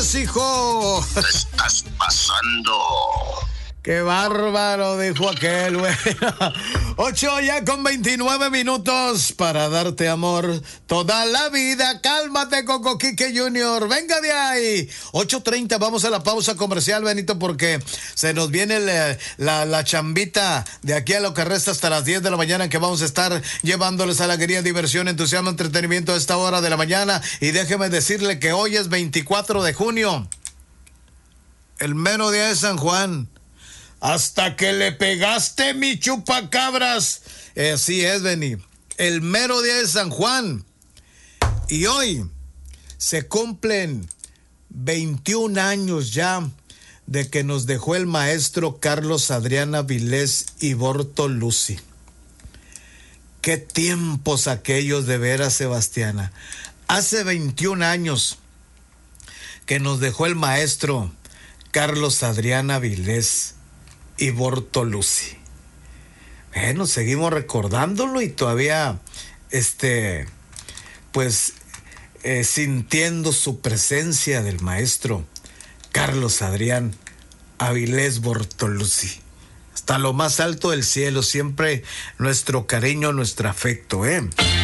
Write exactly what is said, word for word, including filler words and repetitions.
es, hijo? ¿Qué estás pasando? ¡Qué bárbaro! Dijo aquel, güey. Ocho ya con veintinueve minutos para darte amor toda la vida. Cálmate, Coco Quique Junior. Venga de ahí. ocho treinta, vamos a la pausa comercial, Benito, porque se nos viene la, la, la chambita de aquí a lo que resta hasta las diez de la mañana, que vamos a estar llevándoles alegría, diversión, entusiasmo, entretenimiento a esta hora de la mañana. Y déjeme decirle que hoy es veinticuatro de junio, el mero día de San Juan. Hasta que le pegaste, mi chupacabras. Eh, así es, Beni. El mero día de San Juan. Y hoy se cumplen veintiún años ya de que nos dejó el maestro Carlos Adrián Avilés y Bortoluzzi. Qué tiempos aquellos, de veras, Sebastiana. Hace veintiún años que nos dejó el maestro Carlos Adrián Avilés y Bortoluzzi. Bueno, seguimos recordándolo y todavía, este, pues, eh, sintiendo su presencia del maestro Carlos Adrián Avilés Bortoluzzi. Hasta lo más alto del cielo, siempre nuestro cariño, nuestro afecto, ¿eh?